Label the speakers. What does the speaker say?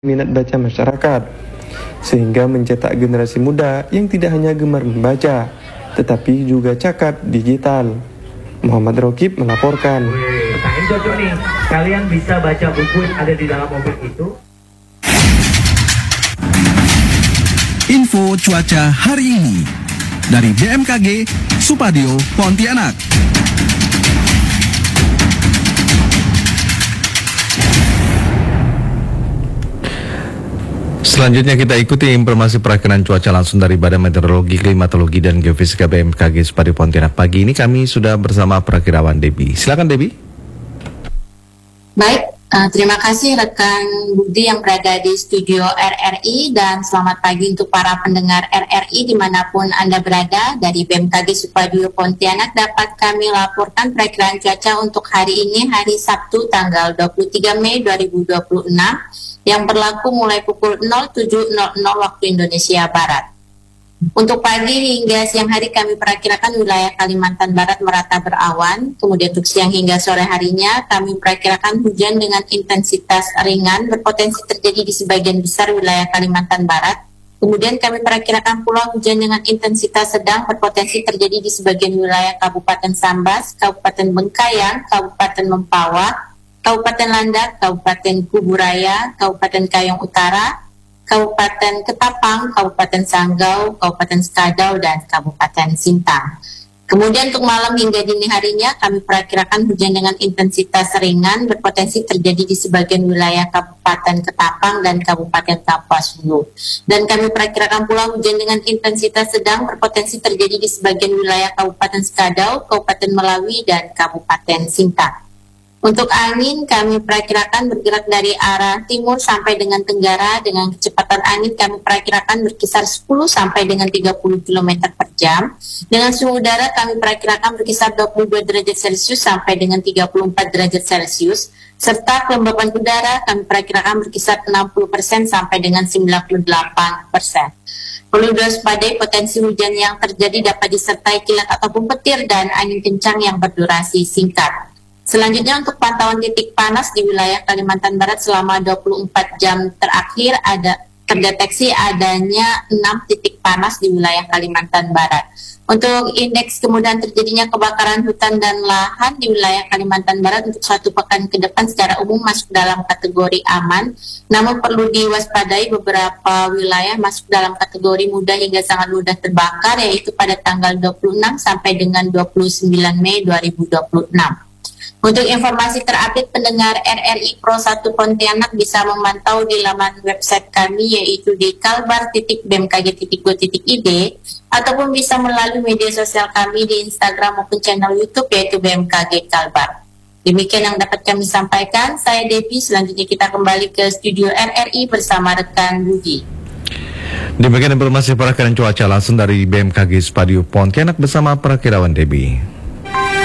Speaker 1: minat baca masyarakat, sehingga mencetak generasi muda yang tidak hanya gemar membaca, tetapi juga cakap digital. Muhammad Rokib melaporkan.
Speaker 2: Nah, ini cocok nih, kalian bisa baca buku yang ada di dalam mobil itu.
Speaker 3: Info cuaca hari ini dari BMKG Supadio Pontianak.
Speaker 4: Selanjutnya kita ikuti informasi perakiraan cuaca langsung dari Badan Meteorologi, Klimatologi, dan Geofisika BMKG Supadio Pontianak. Pagi ini kami sudah bersama Perakirawan Debbie. Silakan Debbie.
Speaker 5: Baik, terima kasih rekan Budi yang berada di studio RRI, dan selamat pagi untuk para pendengar RRI dimanapun Anda berada. Dari BMKG Supadio Pontianak dapat kami laporkan perakiraan cuaca untuk hari ini, hari Sabtu tanggal 23 Mei 2026 yang berlaku mulai pukul 07.00 waktu Indonesia Barat. Untuk pagi hingga siang hari kami perakirakan wilayah Kalimantan Barat merata berawan, kemudian untuk siang hingga sore harinya kami perakirakan hujan dengan intensitas ringan berpotensi terjadi di sebagian besar wilayah Kalimantan Barat. Kemudian kami perakirakan pula hujan dengan intensitas sedang berpotensi terjadi di sebagian wilayah Kabupaten Sambas, Kabupaten Bengkayang, Kabupaten Mempawah, Kabupaten Landak, Kabupaten Kuburaya, Kabupaten Kayong Utara, Kabupaten Ketapang, Kabupaten Sanggau, Kabupaten Skadau, dan Kabupaten Sintang. Kemudian untuk malam hingga dini harinya kami perakirakan hujan dengan intensitas ringan berpotensi terjadi di sebagian wilayah Kabupaten Ketapang dan Kabupaten Kapuas Hulu. Dan kami perakirakan pula hujan dengan intensitas sedang berpotensi terjadi di sebagian wilayah Kabupaten Skadau, Kabupaten Melawi, dan Kabupaten Sintang. Untuk angin kami perakirakan bergerak dari arah timur sampai dengan tenggara dengan kecepatan angin kami perakirakan berkisar 10 sampai dengan 30 km per jam. Dengan suhu udara kami perakirakan berkisar 22 derajat Celcius sampai dengan 34 derajat Celcius. Serta kelembapan udara kami perakirakan berkisar 60% sampai dengan 98%. Perlu diwaspadai potensi hujan yang terjadi dapat disertai kilat ataupun petir dan angin kencang yang berdurasi singkat. Selanjutnya untuk pantauan titik panas di wilayah Kalimantan Barat selama 24 jam terakhir terdeteksi adanya 6 titik panas di wilayah Kalimantan Barat. Untuk indeks kemudahan terjadinya kebakaran hutan dan lahan di wilayah Kalimantan Barat untuk 1 pekan ke depan secara umum masuk dalam kategori aman, namun perlu diwaspadai beberapa wilayah masuk dalam kategori mudah hingga sangat mudah terbakar, yaitu pada tanggal 26 sampai dengan 29 Mei 2026. Untuk informasi terupdate pendengar RRI Pro 1 Pontianak bisa memantau di laman website kami yaitu di kalbar.bmkg.go.id ataupun bisa melalui media sosial kami di Instagram maupun channel YouTube yaitu BMKG Kalbar. Demikian yang dapat kami sampaikan. Saya Debbie, selanjutnya kita kembali ke studio RRI bersama rekan Budi.
Speaker 4: Demikian informasi perakiraan cuaca langsung dari BMKG Supadio Pontianak bersama Perakirawan Debbie.